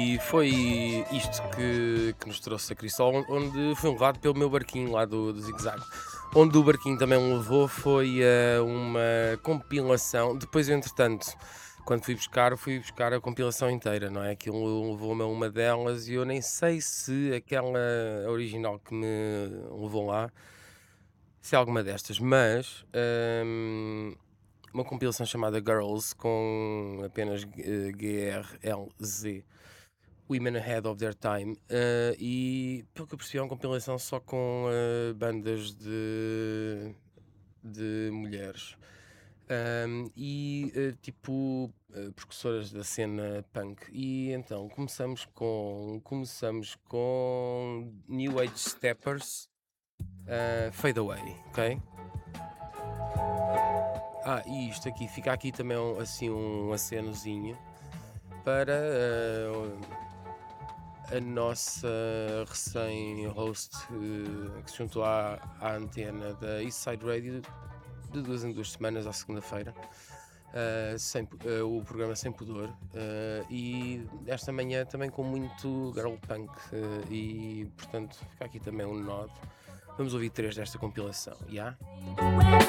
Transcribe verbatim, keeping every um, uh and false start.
E foi isto que, que nos trouxe a Crisol, onde foi levado pelo meu barquinho lá do, do Zigue Zague. Onde o barquinho também me levou foi eh, uma compilação. Depois, entretanto, quando fui buscar, fui buscar a compilação inteira, não é? Aquilo levou-me a uma delas e eu nem sei se aquela original que me levou lá, se é alguma destas, mas hum, uma compilação chamada Girls com apenas eh, G-R-L-Z. Women Ahead of Their Time, eh, e pelo que eu percebi é uma compilação só com eh, bandas de, de mulheres. Ahm, e eh, tipo eh, precursoras da cena punk. E então começamos com começamos com New Age Steppers, eh, Fade Away, ok? Ah, e isto aqui, fica aqui também um, assim um acenozinho para eh, a nossa recém-host eh, que se juntou à, à antena da East Side Radio de duas em duas semanas, à segunda-feira, eh, sem pu- eh, o programa Sem Pudor, eh, e esta manhã também com muito girl punk, eh, e portanto fica aqui também um nod. Vamos ouvir três desta compilação, já?